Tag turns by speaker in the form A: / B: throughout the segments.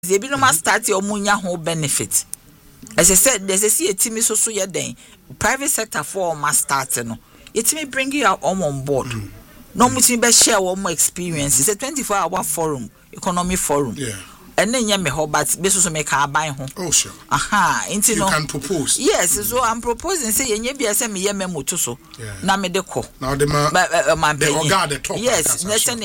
A: They be no ma start your munya whole benefit. As I said, there's a see a team so your day. Private sector for ma start no. It may bring you on board. No much be share one more experience. It's a 24-hour forum, economic forum.
B: Yeah.
A: And then you may hold but business make her buy home.
B: Oh sure.
A: Aha,
B: you can propose.
A: Yes, so I'm proposing say you be a me memo to so. Na me de ko.
B: Now the man the top.
A: Yes, let's say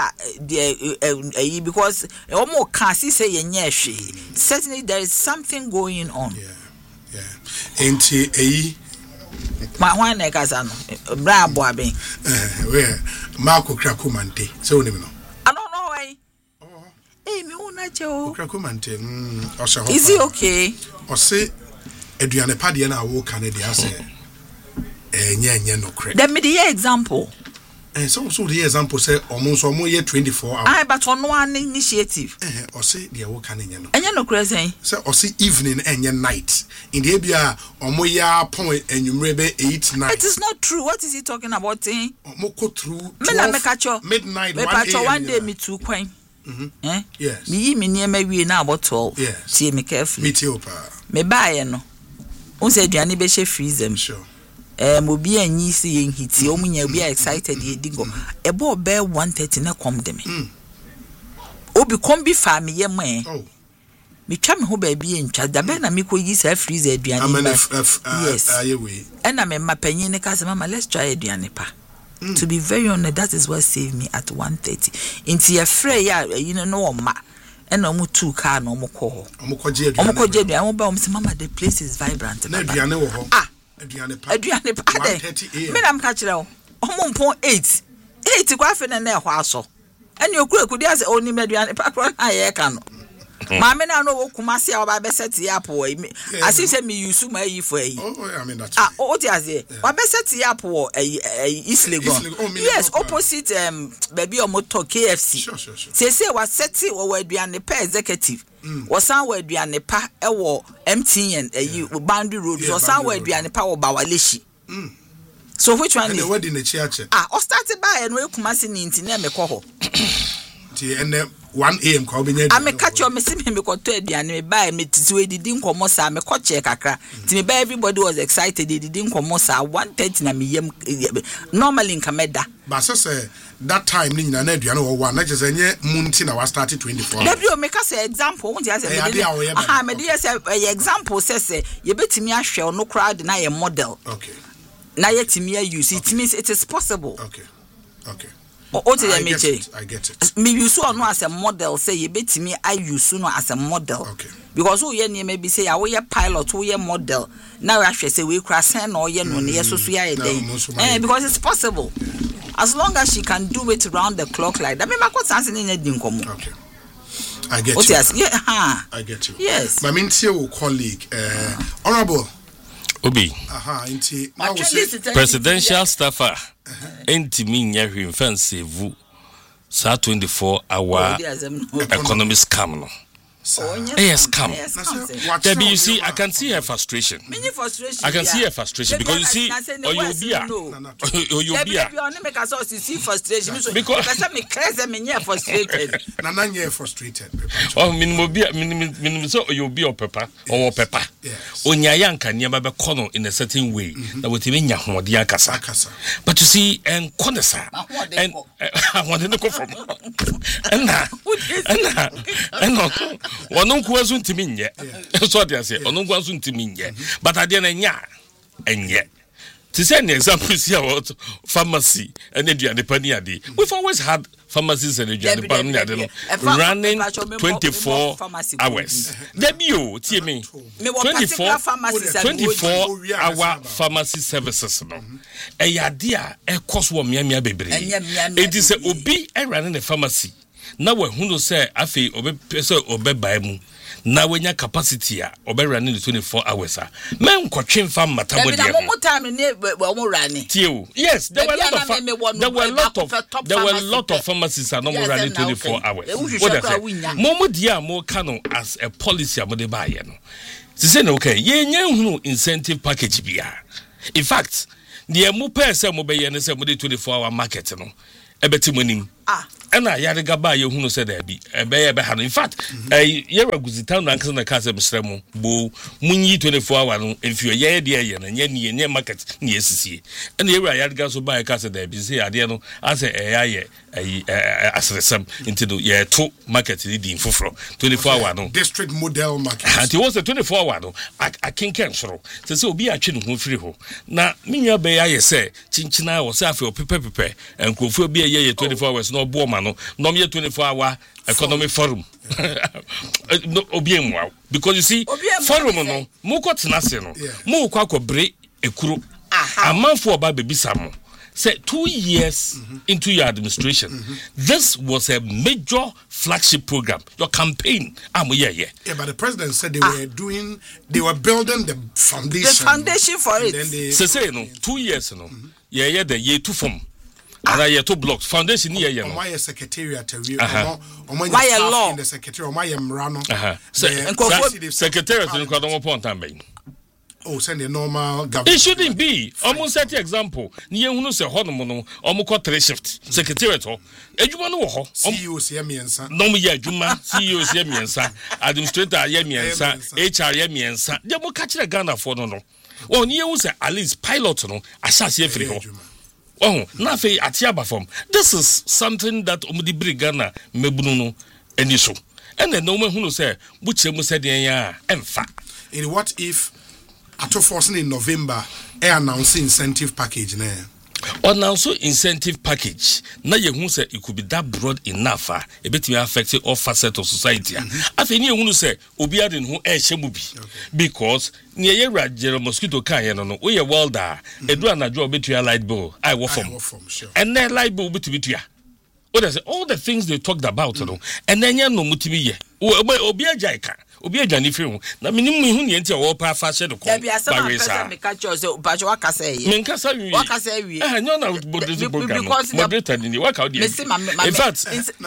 A: the because more can see say yenye certainly there is something going on.
B: Yeah. Enti
A: my one nekasa no bra boaben.
B: Where Marco Krakumante. So no.
A: I don't know why. Hey, me una cho.
B: Krakumante.
A: Is it okay?
B: Or say Adriana Paddy and I walk on it. I say, no credit.
A: Let me the example.
B: And so the example say almost 24 hours.
A: I but on one initiative.
B: Or say the walk on it.
A: And you no crazy.
B: So or say evening and night. In the area or moya point and you maybe 8 9.
A: It is not true. What is he talking about?
B: Moko through
A: midnight 1 day me too quain.
B: Yes.
A: Me near maybe now about 12.
B: Yes.
A: See me carefully.
B: Me too, pa.
A: Me buy no. Unse aduane be she freeze them.
B: Sure.
A: Mo bi anyi se yen hiti o munya bi excited ye dingo. Ebo be 1:30 na kom dem. Obi kom bi fa me yem eh.
B: Oh.
A: Me twa me ho ba bi entwa da be na me ko yi sa freeze aduane. Yes. And na me mapanyin ne ka se mama let's try aduane pa. To be very honest, that is what saved me at 1:30. Into your free you know ma and no two car no more call. Omokoje mama the place is vibrant. Aduane pa. Me na mkachira o. Omompon 8. 8 kwa fe na na ehwa aso. Ene okuru dia se oni aduane pa kro na ye ka no. Mama na no kumase a oba be set up wo asi se me use my yi for yi.
B: Oh, I mean that's
A: o ti ase wa be set up wo East Legon. Yes, opposite baby o motor KFC.
B: Sure.
A: Say wa set wo aduane pa executive. Was san wa aduane pa e wo MTN boundary road. Was san wa aduane pa wo Bawaleshi. So which one is
B: the wedding the church?
A: O started by and we kumase ni ntine me ko ho.
B: Ti ene 1 AM ka obenya
A: I me catch your me see me ko to aduane me buy me titi we didi nkomo sa me ko che kakra ti me buy everybody was excited they didi nkomo sa 1:30 na me yem normally nkameda
B: but say that time ni na aduane wo wa na just enye munti na wa start 24
A: hours w make us example won just me dey say example say ye betimi ahwe no crowd na ye model
B: okay
A: na ye timi use it means it is possible
B: okay
A: I
B: get it.
A: Me use no as a model say you betimi I use no as a model.
B: Okay.
A: Because who ye maybe say I we pilot who ye model. Now I say we cross no ye no ye so ya day. Because it's possible. As long as she can do it around the clock like that. Me makwa sanse ne din komo.
B: Okay. I get you.
A: I
B: get you.
A: Yes.
B: My mentor colleague honorable
C: Obi.
B: Inti
C: presidential staffer enti minya hwemfan save sa 24-hour economic scam no. Yes, come. Debbie, you see, I can see her frustration. I can see her frustration because you see, or you'll be
B: frustrated.
C: Oh, minimum so you'll be or pepper or pepper. Onyayanka near Baba Kono in a certain way that would even Yahodia Kasa. But you see, and Konesa, and I want to go from and One kwazu ntimi nye so dey say onu kwazu ntimi nye but ade na nya enye to say an example see about pharmacy and aduane pani ade we've always had pharmacies and aduane pani ade running 24 hours debio tie me 24 hour pharmacy services no e yade a e cost wo miamia bebre it is obi e running the pharmacy na we hunu say afi obe bai mu na wenya capacity a obe running 24 hours a men kwotwe mfa matabodi e yes there were a lot of pharmacies are not running 24 hours what I say momo dia mo kano as a policy amode baye no say okay ye nya hunu incentive package bia in fact the mo pay say mo be ye ne say mo de 24 hour market no ebeti monim and I Yadagaba, you who said there be a bear. In fact, a year of Guzitown and Cousin Casa Mstremo, Bo, Muni 24 hours, if you're a dear and near market near CC. And here I had gas to buy a casa there, be say, I don't know, as a as some into the year 2 market leading for 24 hours.
B: District model market.
C: And it was a 24 hours. I can't cancel. So be a chin who free ho. Now, Minya Bay, I say, Chinchina was after Pepe and could be a year 24 hours, no Bomano, no mere 24 hour economic forum. No, Obiemwa. Because you see, forum no, Mukot National, Mukako break a crew, a month for Baby Samo. Say 2 years into your administration, this was a major flagship program. Your campaign, yeah.
B: But the president said they were building the foundation.
A: The foundation for it.
C: Say no, 2 years no. Yeah, the year 2 form. And I year 2 blocks. Foundation yeah.
B: My secretariat,
A: my law
B: in the secretariat, my Mrano.
C: Secretariat in Kwadamo.
B: Oh, send a normal government.
C: It shouldn't be. Almost set example. Near who say Honomono, almost 3 shift. Secretariat. Ejumano ho.
B: CEO Yemi and Son.
C: No, yeah, Juma, CEO Yemi and Son. Administrator Yemi and Son. HR Yemi and Son. They will catch the Ghana for no. Oh, near who say at least pilot no. Assassin free ho. Oh, nothing at Yaba form. This is something that Omudi Brigana Mebuno and issue. And then no one who say, which you said, yeah, and fact.
B: In what if at forcing in November, announce incentive package now.
C: Announce incentive package. Now you who say it could be that broad enough. A bit may affect all facets of society. I think you who say Obiadin who shemubi because near your mosquito can no we a welder. A do an job between light bill. I work from and then light bill between you. What is all the things they talked about, and then you know mutibi. Obia Jaika. Obi Jani film na minimum hu ne enti o pa fa she de ko
A: ba we sa me ka cho se ba jo waka say
C: me nka sa wi nyo na bodisi program moderator ni waka odi in fact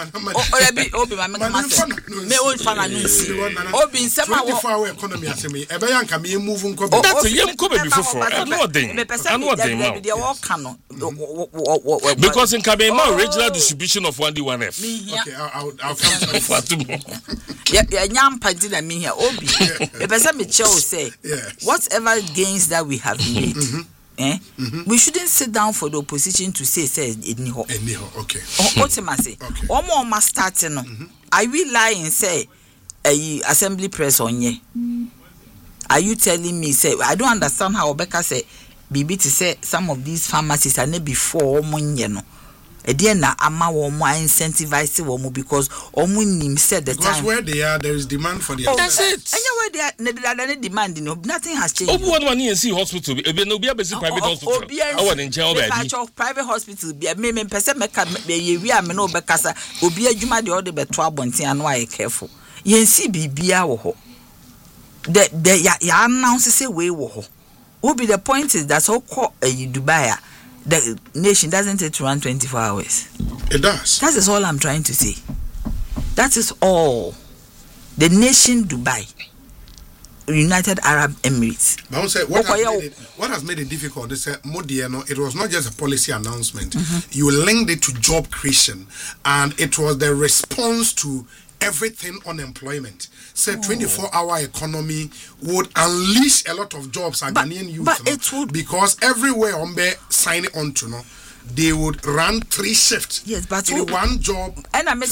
C: obi ma me o fa na nsi obi nsema wo
B: for our economy asemi e be yanka me move nko
C: that's yem ko be before no den
A: dey work no
C: because in Kabema regional distribution of 1D1F
B: okay I'll come
A: yeah nyam me here obi the person me tell say whatever gains that we have made we shouldn't sit down for the opposition to say anyhow
B: okay
A: what am I say omo starting no are we lying say assembly press on ye are you telling me say I don't understand how Obeka say bibi to say some of these pharmacies are not before omo no Edian na ama wo mo incentivize wo mo because omo nim said the
B: because
A: time
B: where they are there is demand for the
C: that's it
A: where they are demand no nothing has changed
C: obi one e see hospital e be no be abesi private hospital awo ne nche obi
A: private hospital be me pese meka ye wi am no bekasa obi adwuma de ode beto abonten ano aye careful yen si bibia wo ho the ya announce say we wo ho obi the point is that so call Dubai the nation doesn't take to run 24 hours.
B: It does.
A: That is all I'm trying to say. That is all. The nation Dubai, United Arab Emirates.
B: But I say, what has made it difficult is that Modiano, it was not just a policy announcement. You linked it to job creation, and it was the response to everything unemployment. Say 24-hour economy would unleash a lot of jobs at Ghanaian youth.
A: But it would,
B: because everywhere Ombe sign on to they would run 3 shifts.
A: Yes, but
B: in one job.
A: And I'm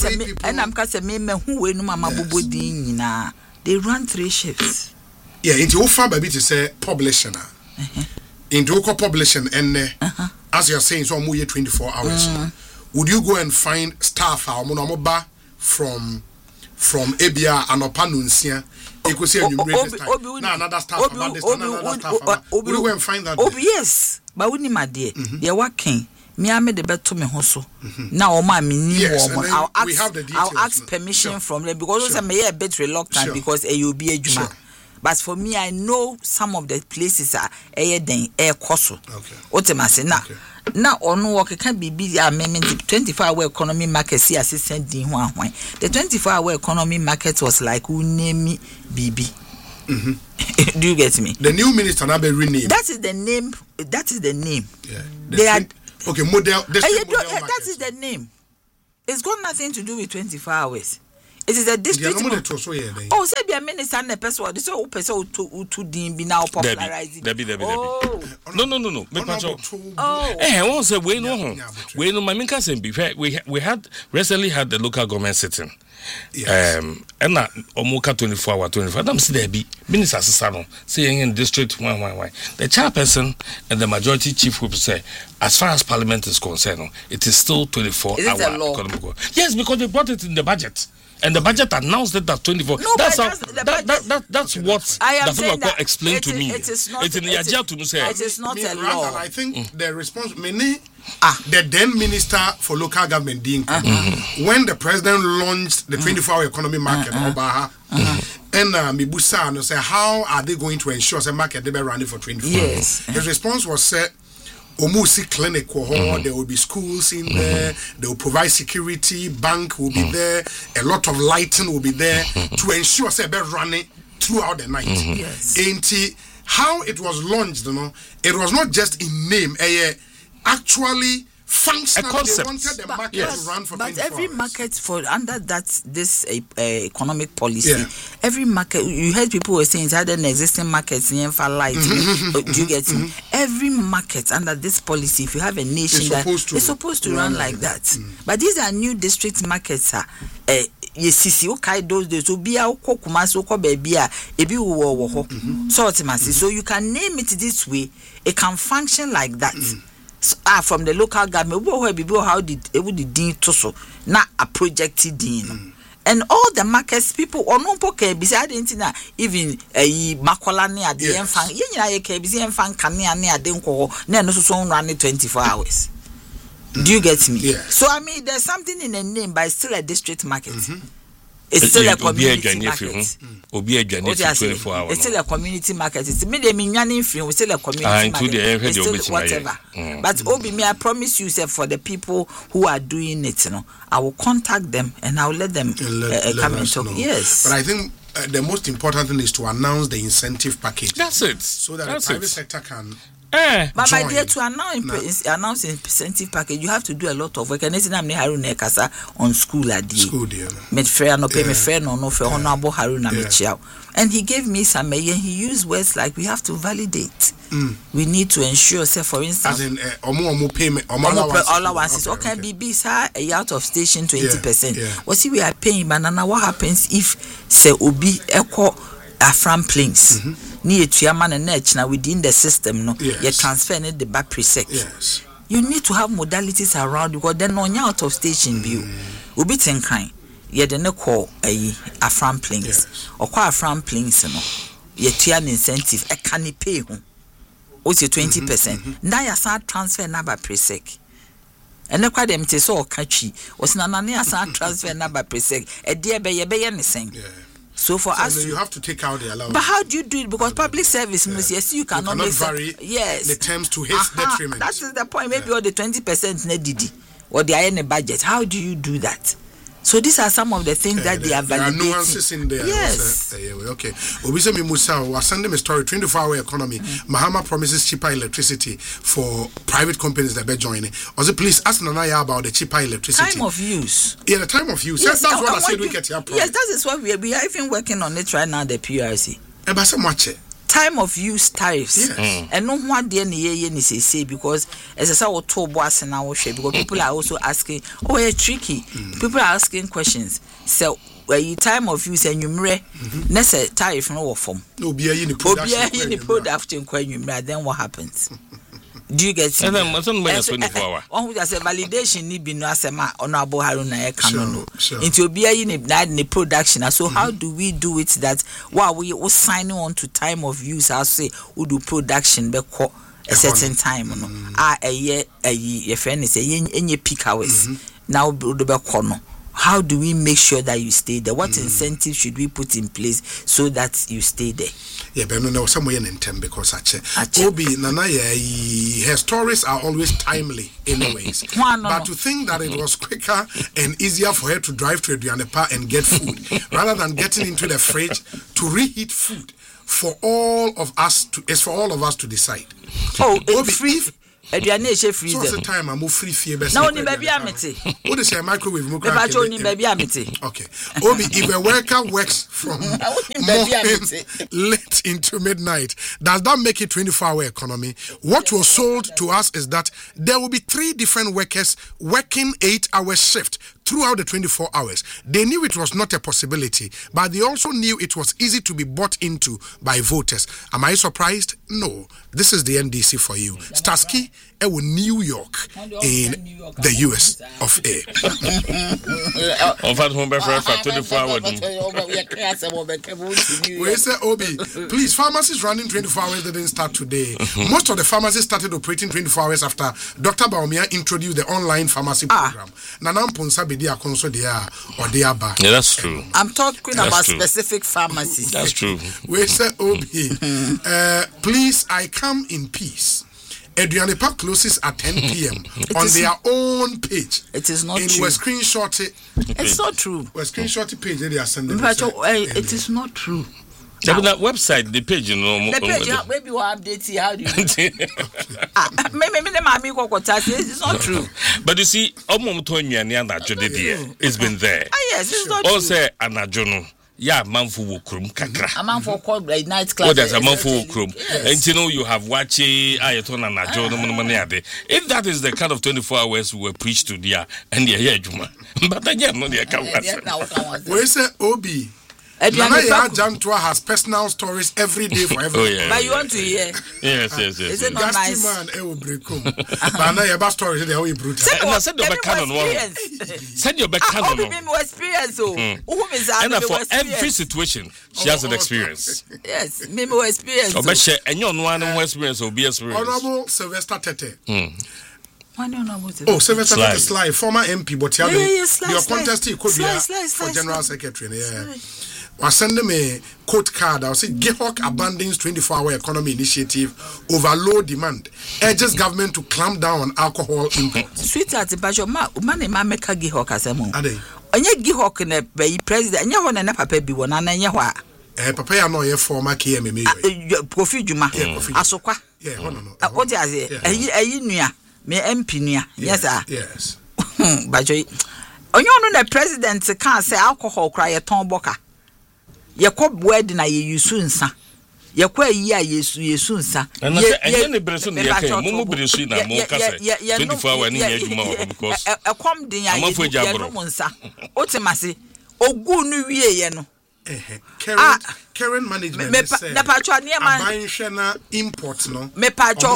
A: who we mama they run 3 shifts.
B: Yeah, into offer baby to say publishing. Into publishing and as you're saying, so more 24 hours. Would you go and find staff from Abia and Opanunsia? You could say another staff about this, another staff. Would you go and find that?
A: Oh, yes, but we need my dear. They're working. Me, I made the bet to me also. Now, my mini woman, I'll ask permission from them because I'm a bit reluctant because a will be a Juma. But for me, I know some of the places are air coso. Okay. Now on work can be busy amendment 24-hour economy market see assistant din ho ahwan. The 24-hour economy market was like unemi BB. Do you get me?
B: The new minister now be renamed.
A: That is the name. Yeah.
B: They are okay. Model.
A: That is the name. It's got nothing to do with 24 hours. It is a district. Oh, say be a minister and a person. This all person to be now popularizing.
C: Debbie. No. Once a way no. My main cousin be we had recently had the local government sitting.
B: Yes.
C: And na omuka 24 hour 25. I'm see there be minister Sano saying in district why. The chairperson and the majority chief whip say as far as parliament is concerned, it is still 24
A: hour
C: economic. Yes, because they brought it in the budget. And the budget announced it at 24.
A: No,
C: that's
A: how,
C: that's what the Philip explained to me.
A: It is not.
C: It
A: is not a law.
B: I think the response, the then minister for local government, when the president launched the 24-hour economy market, Obaha, and Mibusa say, how are they going to ensure the market they be running for 24 hours?
A: Yes.
B: His response was said, Omusi clinic, there will be schools in there, they will provide security, bank will be there, a lot of lighting will be there to ensure they're running throughout the night.
A: Yes.
B: And how it was launched, it was not just in name, actually functional. They wanted the market to run for 24 hours.
A: But every market for under this economic policy, every market, you heard people were saying it's either an existing markets in for light. Do you get me? Every market under this policy, if you have a nation it's supposed to run like that. But these are new district markets. Yes, okay, those days will be our kokumas or baby, ebi wo so you can name it this way, it can function like that. From the local government, how did it dean to so not a projected dean. And all the markets people or no poke beside even a makolani at the end fan, you fan can near Denko, no so running 24 hours. Do you get me?
B: Yes.
A: So I mean there's something in the name, but it's still a district market. It's still a community market.
C: 24 hours.
A: It's still a community market. It's me it's still a community market. It's still whatever. But Obi, I promise you, sir, for the people who are doing it, I will contact them and I will let them come and talk. Yes.
B: But I think the most important thing is to announce the incentive package.
C: That's it.
B: So that the private sector can.
A: But my dear, to announce incentive package, you have to do a lot of work. And it's not Haruna Kasa on school at the
B: school, dear.
A: Made fair no pay me fair no fair honorable Haruna Michel. And he gave me some and he used words like we have to validate. We need to ensure, say for instance,
B: as in payment
A: allowances. Okay, be a out of station 20%. What see we are paying, but now what happens if say Obi echo Afram planes? Near Chiaman and Netch now within the system, you transfer the back presec.
B: Yes.
A: You need to have modalities around because then on your out of station view. Ubi tenkai, ye the no call a Afram planes or quite Afram planes, ye tian incentive, a canny pay home. What's your 20%? Now you start transfer number presec. And the quite empty so catchy was Nanania transfer number presec, a dear bay anything. So for us,
B: you have to take out the allowance.
A: But how do you do it? Because public service, yes, you cannot
B: vary the terms to his detriment.
A: That is the point. Maybe all the 20% nedidi or they are in a budget. How do you do that? So these are some of the things that they are validating.
B: There are nuances in there.
A: Yes.
B: Okay. Obisemi Musa was sending a story, 24-hour economy. Mahama promises cheaper electricity for private companies that be joining. Also, please ask Nanaya about the cheaper electricity.
A: Time of use.
B: Yeah, the time of use. Yes, that's what I said we get here.
A: Yes, that is what we are even working on it right now, the PRC.
B: But so much.
A: Time of use tariffs.
B: Yes.
A: And no one there ni say because as I saw to boss and now because people are also asking, it's tricky. People are asking questions. So time of use and numere nessa tariff no form.
B: No be any
A: production then what happens? Do you get it?
C: And then 24 hours.
A: One who say validation need be no asema honorable Haruna Ekano. Into be in the production. So how do we do it that while we was signing on to time of use, I'll say we do production be a certain time a year your friend is a peak hours. Now do be corner. How do we make sure that you stay there? What incentive should we put in place so that you stay there?
B: Yeah, but no, somewhere in time because Obi Nanaya, her stories are always timely, anyways. But to think that it was quicker and easier for her to drive to Aduanepa and get food rather than getting into the fridge to reheat food for all of us to is for all of us to decide.
A: Oh,
B: Obi,
A: Aduane e she freezer.
B: So the time I'm free fee be.
A: Na oni baby amete.
B: What is a microwave mo
A: Me ba cho oni baby amete.
B: Okay. Obi, if a worker works from morning late into midnight, does that make it 24-hour economy? What was sold to us is that there will be 3 different workers working 8-hour shift throughout the 24 hours. They knew it was not a possibility, but they also knew it was easy to be bought into by voters. Am I surprised? No. This is the NDC for you. Starsky, New York in the US of A. We say, Obi, please, pharmacies running 24 hours didn't start today. Most of the pharmacies started operating 24 hours after Dr. Baumia introduced the online pharmacy program.
C: Yeah, that's true.
A: I'm talking about specific pharmacies.
C: That's true.
B: We say, Obi, please, I come in peace. Adriane Park closes at 10 p.m. on their own page.
A: It is not true.
B: We screenshot it.
A: It's not true.
B: We screenshot the page they are sending.
A: It is not true.
C: Now, that website, the page, you know.
A: The page, maybe we'll update it. How do you? It's not true.
C: But you see, it's been there.
A: Yes, it's not true.
C: Also, Anajono. Yeah, manfu wokrum kakra.
A: A man for called like night class.
C: Oh, there's a manfu wokrum. And you know you have wachi ayaton and ajo no money. If that is the kind of 24 hours we were preached to there and the juma. But again, no the account.
B: We say Obi. Nana Jantua has personal stories every day for everyone.
C: Oh, yeah,
A: but you want to hear?
C: Yes.
A: Is it not nice?
B: Man, will break home. But now your stories they will brutal.
C: Send your back on one. Send your back on one.
A: Experience.
C: And for every situation, she has an experience.
A: Yes, me experience.
C: And your one experience will be experience.
B: Honorable Sylvester Tete.
A: Oh,
B: Sylvester Tete Sly, former MP, but your contest could be for General Secretary. Yeah. I send them a quote card. I'll say GEHOC abandons 24-hour economy initiative over low demand. Urges government to clamp down on alcohol imports.
A: Sweetheart, but your man make a GEHOC as a moon. Onye GEHOC in a president, and you want to papa be one and then you are.
B: Papa, I know your former KMA.
A: Profi Juma. Asokwa.
B: Yeah, no.
A: What is it? A nia, me MP nia. Yes, sir.
B: Yes.
A: But you know the president can't say alcohol cry a tomboka. Yakob wedding na ye soon sa. Yakwa yi a yesu nsa.
C: Ye ne breso ne yakan mumu breso na mo kase 24 hours ni ya djuma because
A: ekom din ya ye nsa. Otemase ogu nu wie ye no.
B: Current management me
A: pacho niema
B: abanhwe import no
A: me pacho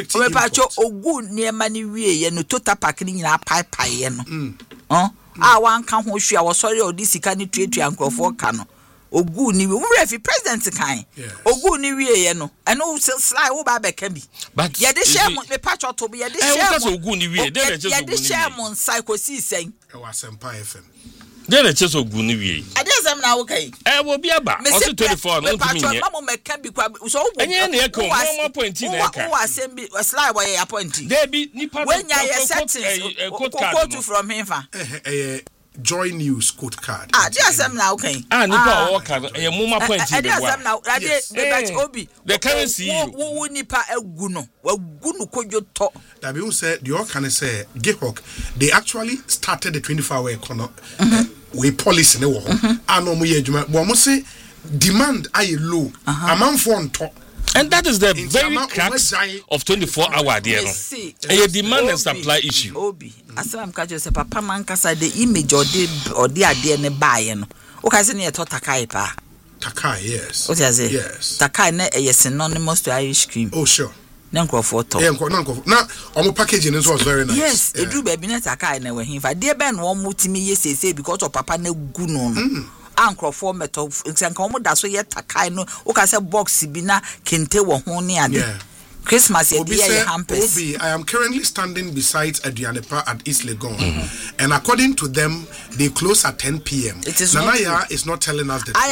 A: ogu niema ni wie ye no total pack ni nyina pai ye no. Wan kan ho hwia wo sori odi sika ni tuatua nkrofo ka no. Ogu ni we refi president kan ogu ni wie ye no eno slide wo ba be ka bi but ye de share me patch to be ye de share
C: ogu ni wie de just
A: ogu ni ye de share mon psycho si sen
B: e wa Sempa FM
C: de just ogu ni wie
A: ade sam na wo kai
C: wo bi aba o 24 no tumi nye
A: mama me ka bi kwa so wo
C: enye na ye ko mo point na ka
A: wo asem bi slide wo ye appoint
C: there be nipa
A: when ya settings quote from him fa
B: Joy News code card.
A: DSM now okay.
C: Nipa o ka e muma point
A: e DSM now ade obi.
C: The currency
A: wo nipa agu no kodwo to.
B: That be said the all can say GEHOC they actually started the 24-hour economy we policy ne wo. Ano mo ye adwuma bo mo say demand ay low. Amanfo nto.
C: And that is the very crux of 24-hour there. A demand and supply issue.
A: Obi, as I'm catching say papa man kasa the image or the idea ne buy no. O ka say ne to Takai pa.
B: Takai, yes.
A: What you say?
B: Yes.
A: Takai na synonymous to Irish cream.
B: Oh sure.
A: Na nkrofo to.
B: Yeah, nkrofo. Na omo packaging is was very nice.
A: Yes, e do baby na Takai na we hinfa. Dey ben wo mutimi yesese because of papa na gu no. Ankrofo meto nka omo da so ye Takai no o ka say box bi na kente wo ho ne ade Christmas ye dey hampers.
B: Obi, I am currently standing beside Adianepa at East Legon and according to them they close at 10 p.m. Nanaya is not telling us the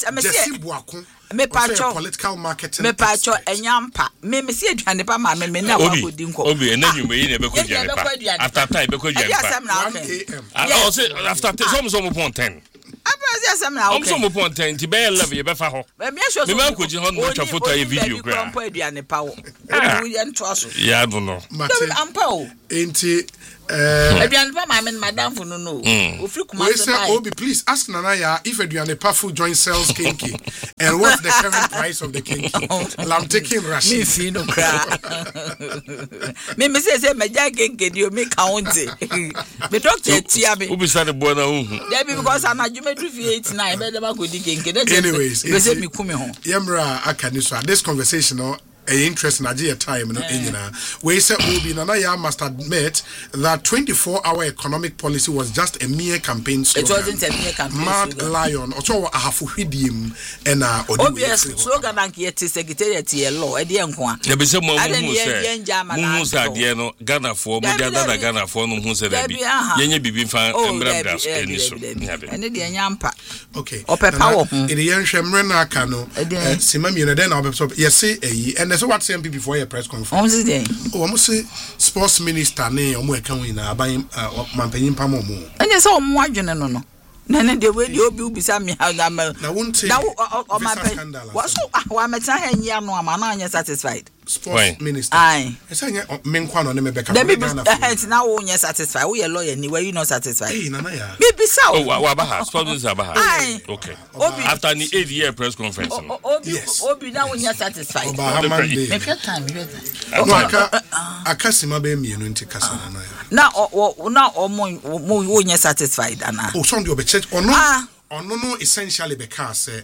A: me pacho
B: political marketing
A: me pacho enyampa me see Adianepa ma me na wa kodi nko
C: Obi enanyu me yi na be kodi Adianepa after time be kodi Adianepa
B: 1 a.m.
C: I say after some upon 10
A: say some now.
C: I'm so mo point ti be love ye be fa ho. Me ma ko ji ho no twa photo e video gra. Yeah, I don't know.
B: Enti
A: madam for no.
B: Obi, please ask Nanaya if Aduanepa food joint sells kinky and what's the current price of the kinky. I'm taking Rashid.
A: Me feel no cry. Me say me jack kinky you make count it. Me doctor tia me.
C: Obi say the boy na hu.
A: There because I'm a geometry 89 be never go dig kinky.
B: Anyways,
A: me say me come home.
B: Yemra akaniso this conversation interesting Nigeria time no enyina we say Obi Nanaya must admit that 24-hour economic policy was just a mere campaign slogan.
A: It wasn't a mere campaign
B: Mad
A: slogan.
B: Lion ocho ahafuhidiem na
A: Obi slogan ank yet secretariat ye law e de enko a.
C: Ya be say mo hu say de no Ghana for mo dia da Ghana for no hu say da bi yenye bibi fa embra bra eni so
A: ene de nyampa.
B: Okay.
A: Opepa wo hu.
B: E de yenhwemre na aka no simami no den na obeso yesi eyi so what say before your press conference? Say sports minister ne omo eka wi na aban mampanyin pam omo.
A: Enye say omo adwene no. Na de we de obi ubisa me how na
B: won't
A: na o mampan. What so wa meta hanyi ano ama na anya satisfied.
B: Sports minister.
A: Aye.
B: Esa nya menkwa no ne mebeka.
A: Na wo nya satisfied. We lawyer ni were you not satisfied?
B: Hey nana ya.
A: Me bisa o.
C: Wa ba ha sports minister ba ha. Okay. After the 8-year press conference.
A: Obi na wo nya satisfied.
B: Make
A: time
B: akasima be mienu nti kasa nana ya.
A: Na omo wo nya satisfied ana.
B: O so ndi obechech ono no essentially because say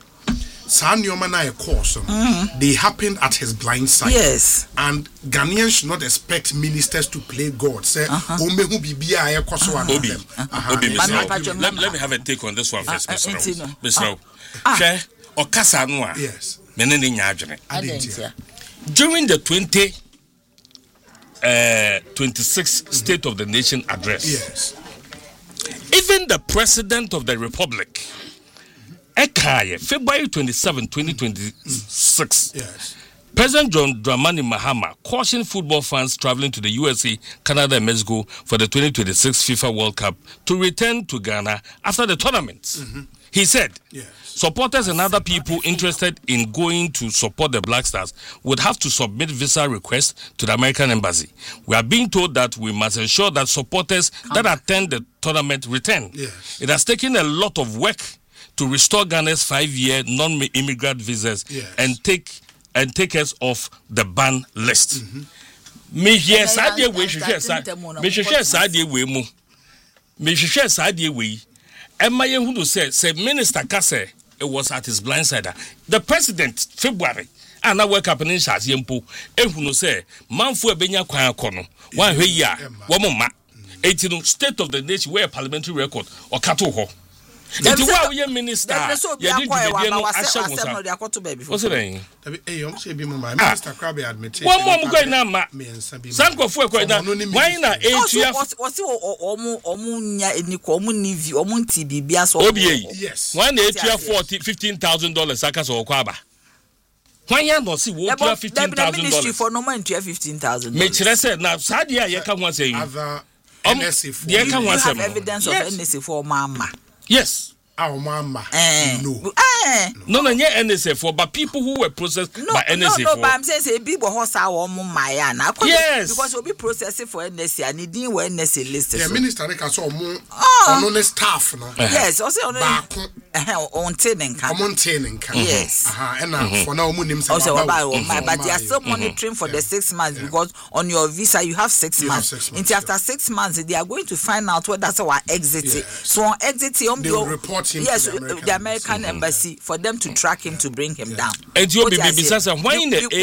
B: they happened at his blind side.
A: Yes.
B: And Ghanaians should not expect ministers to play God. Say,
C: let me have a take on this one first, Mr. Okasa Noa.
B: Yes.
C: During the 2026 State of the Nation address,
B: yes,
C: even the President of the Republic, February 27, 2026.
B: Yes.
C: President John Dramani Mahama cautioned football fans traveling to the USA, Canada, and Mexico for the 2026 FIFA World Cup to return to Ghana after the tournament. He said, supporters and other people interested in going to support the Black Stars would have to submit visa requests to the American Embassy. We are being told that we must ensure that supporters that attend the tournament return.
B: Yes.
C: It has taken a lot of work to restore Ghana's 5-year non-immigrant visas and take us off the ban list. Me here sadie we hwehwe sadie we mu. Me hwehwe sadie we. Emma yehudu say minister Kase it was at his blind side. The president February and na work up in Shas Yempo ehunu say manfo ebenya kwan akono. Wan hwe yi a wo ma. Etino State of the Nation where parliamentary record or kato ho. Enti wa we minister ya di dwedie no ahye wo sa. What's it saying?
B: I'm say bi mama minister Krabe admit.
C: One more go na ma. Sankofo ko na. Why na etua
A: wasi omu nya eniko omu nivi omu nti bibia so.
B: Yes.
C: Why na etua $15,000 aka so ko aba. Why ya no see wo etua $15,000.
A: Ministry for no man $15,000.
C: Me kire say na sade ya ye ka ho say.
B: Other NSA for.
A: You have evidence of NSA for mama.
C: Yes.
B: Our mama.
C: No, nye NSA for, but people who were processed by NSA
A: no, but I'm saying say people who say maya na.
C: Yes.
A: Because we'll be processing for NSA and it didn't wear NSA listed.
B: Yeah, minister they can so on staff na.
A: Yes, also on training camp. Yes.
B: And for now nim say
A: but they are still monitoring for the 6 months because on your visa you have 6 months. Until after 6 months they are going to find out whether that's our exit. So on exit
B: they will report him to
A: the American Embassy for them to track him to bring him down.
C: And you be why in the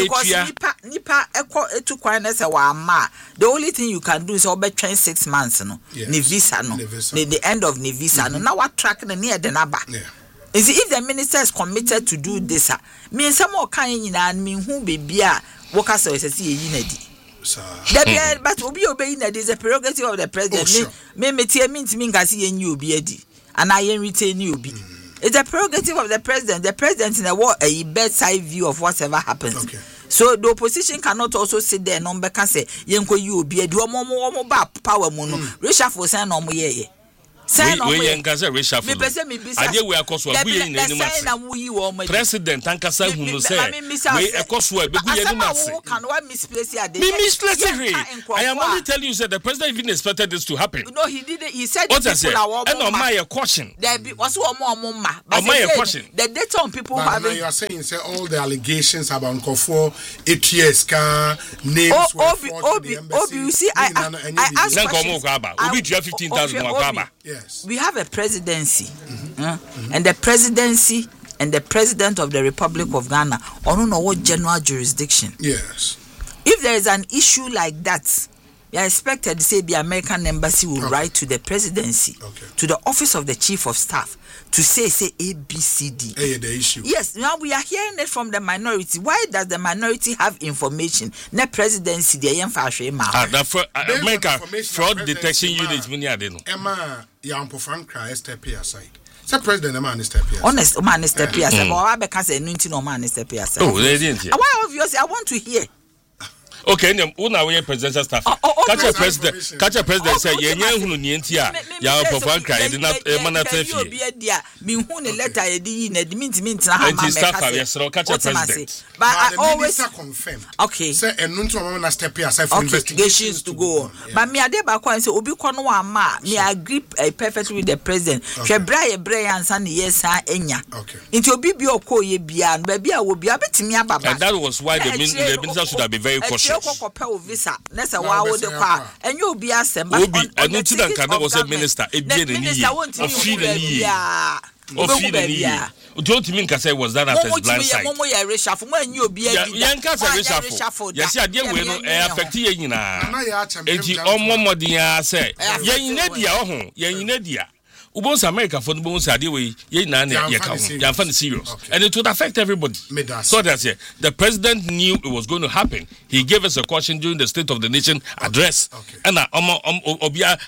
A: the only thing you can do is train 6 months no ni visa no the end of the visa no now what track the near the naba. Is if the minister is committed to do this mean some more kind and mean who be a worker so say yinadi. But obi obey na is a prerogative of the president. Me means me can see any obi edi. And I retain you be. It's a prerogative of the president. The president in a bedside view of whatever happens.
B: Okay.
A: So the opposition cannot also sit there and can say, "Yenko you be a do more power mono." Reshuffle say no more ye.
C: we yankaza reshuffle ade we akoso abu ye nyina anim ase president ankasa hunu say we ekoso abegu ye anim ase me misplace it. I am only telling you that the president even expected this to happen.
A: No, he didn't. He said people are
C: and on my caution
A: there was one more
C: but my caution
A: the data on people having
B: you are saying say all the allegations about Nkofo ATS car names
A: Obi you see I asked
C: Obi 15,000
B: yes
A: we have a presidency and the presidency and the president of the Republic of Ghana on no what general jurisdiction.
B: Yes.
A: If there is an issue like that, you are expected to say the American embassy will write to the presidency, to the office of the chief of staff, to say ABCD.
B: The issue.
A: Yes, now we are hearing it from the minority. Why does the minority have information? The presidency, the
C: America fraud detection unit.
B: Emma, Yampo Franca, STP aside. Sir President, a man is step here.
A: Honest, man is step here. I because a no man is step here.
C: Oh, they didn't.
A: Why obviously I want to hear.
C: Okay, una we presidential staff. Catch a president say ye hunu ni entia ya for Franca e na manata fie.
A: Me hu ne letter e di na mint na ha ma
C: staff yes ro catch a president.
B: But I always confirm.
A: Okay.
B: Say enun to mama na step here say for
A: investigations to go on. But me ade ba kwa say obi ko no ama me agree perfectly with the president. Hwe bra ansa ne yesa enya. Nti obi bi okoye bia no ba bia wo bia betimi ababa.
C: And that was why the minister should have been very cautious.
A: Visa nessa wa wo de kwa enyo obi asem ba
C: anu ti dan kan was a minister e bie ni yi ofi ni yi don't mean ka say was that at his blind side
A: mo ya reshuffle mo enyo obi adi
C: yan ka say reshuffle yes ade we no affect ye nyina enti omomodin ya say yan nadia ho yan nadia Ubos America for the bones idea we serious. And it would affect everybody. So that's it. The president knew it was going to happen. He gave us a caution during the State of the Nation address. And Obia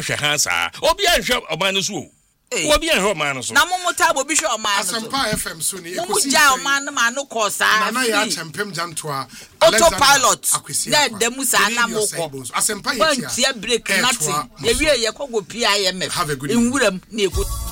C: Obi en ho man so.
A: Na momota bo bi hwe o man so.
B: Asempa FM so ni
A: ekosi. Mo ja o man ma no ko sa.
B: Na ya chempem jantoa.
A: Autopilot. Na dem sa na mo ko.
B: Asempa yetia.
A: Break nothing. Ye wie ye kogo PIMF. Nwuram na eko